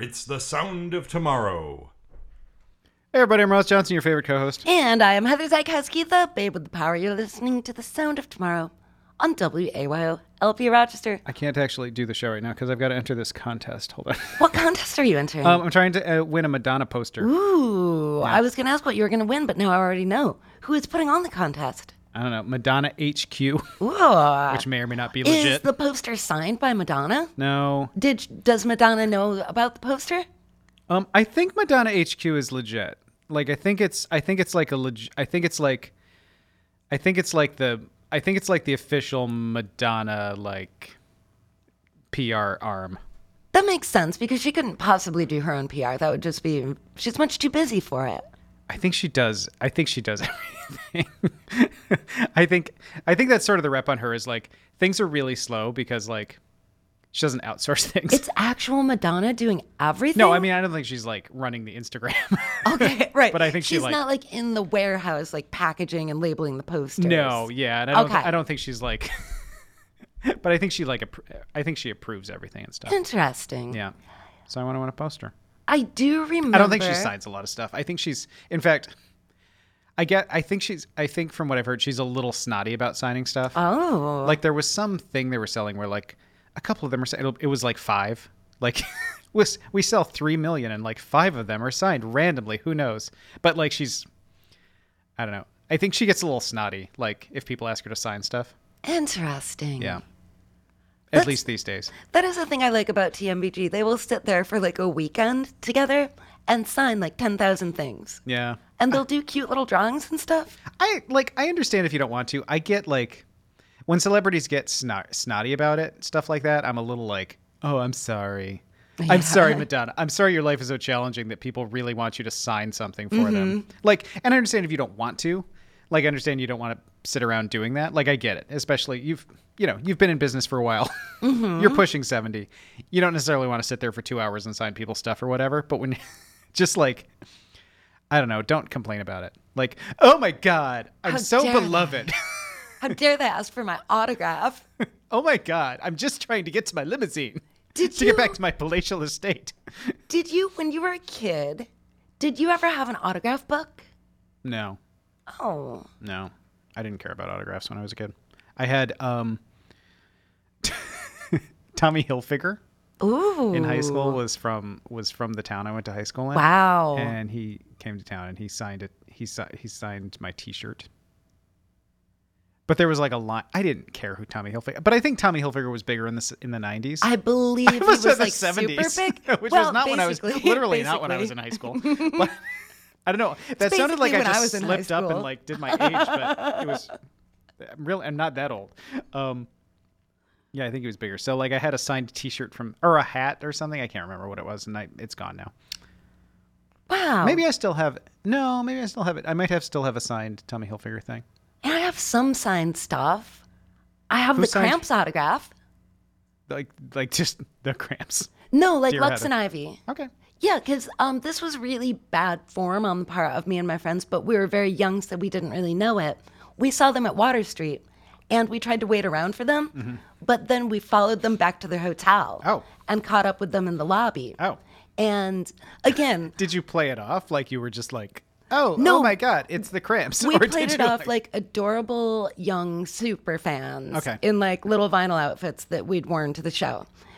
It's the sound of tomorrow. Hey everybody, I'm Ross Johnson, your favorite co-host. And I am Heather Zykowski, the babe with the power. You're listening to The Sound of Tomorrow on WAYO LP Rochester. I can't actually do the show right now because I've got to enter this contest. Hold on. What contest are you entering? I'm trying to win a Madonna poster. Ooh, yeah. I was going to ask what you were going to win, but now I already know. Who is putting on the contest? I don't know. Madonna HQ, Ooh. which may or may not be legit. Is the poster signed by Madonna? No. Does Madonna know about the poster? I think Madonna HQ is legit. Like I think it's like the official Madonna like PR arm. That makes sense because she couldn't possibly do her own PR. That would just be, she's much too busy for it. I think she does everything. I think that's sort of the rep on her is like things are really slow because like she doesn't outsource things. It's actual Madonna doing everything? No, I mean, I don't think she's like running the Instagram. Okay, right. But I think she's not like in the warehouse, like packaging and labeling the posters. No, yeah. And I don't think she's like, but I think she approves everything and stuff. Interesting. Yeah. So I want to win a poster. I do remember. I don't think she signs a lot of stuff. I think she's, in fact, I think from what I've heard, she's a little snotty about signing stuff. Oh. Like there was something they were selling where like a couple of them are, it was like 5. Like we sell 3 million and like 5 of them are signed randomly. Who knows? But like I don't know. I think she gets a little snotty. Like if people ask her to sign stuff. Interesting. Yeah. At least these days. That is the thing I like about TMBG. They will sit there for like a weekend together and sign like 10,000 things. Yeah. And they'll do cute little drawings and stuff. I understand if you don't want to. I get like when celebrities get snotty about it, stuff like that, I'm a little like, oh, I'm sorry. Yeah. I'm sorry, Madonna. I'm sorry your life is so challenging that people really want you to sign something for them. Like, and I understand if you don't want to. Like, I understand you don't want to sit around doing that. Like, I get it. Especially, you've been in business for a while. You're pushing 70. You don't necessarily want to sit there for 2 hours and sign people's stuff or whatever. But when, just like, I don't know, don't complain about it. Like, oh my God, I'm so beloved. How dare they ask for my autograph? Oh my God, I'm just trying to get to my limousine to get back to my palatial estate. Did you, when you were a kid, did you ever have an autograph book? No. Oh. No, I didn't care about autographs when I was a kid. I had Tommy Hilfiger. Ooh. In high school was from the town I went to high school in. Wow. And he came to town and he signed it. He signed my T-shirt. But there was like a line. I didn't care who Tommy Hilfiger, but I think Tommy Hilfiger was bigger in the 90s. I believe he was like 70s. Super big, which was not when I was literally not when I was in high school. But I don't know. That sounded like I just slipped up and like did my age, but it was I'm not that old. Yeah, I think he was bigger. So like I had a signed T-shirt or a hat or something. I can't remember what it was, and it's gone now. Wow. Maybe I still have it. No, maybe I still have it. I might still have a signed Tommy Hilfiger thing. And I have some signed stuff. I have the Cramps autograph. Like just the Cramps. No, like Dear Lux Heather. and Ivy. Okay. Yeah, because this was really bad form on the part of me and my friends, but we were very young, so we didn't really know it. We saw them at Water Street, and we tried to wait around for them, but then we followed them back to their hotel and caught up with them in the lobby. Oh. And again... Did you play it off like you were just like... Oh my God, it's the Cramps. We played it off like adorable young super fans in like little vinyl outfits that we'd worn to the show.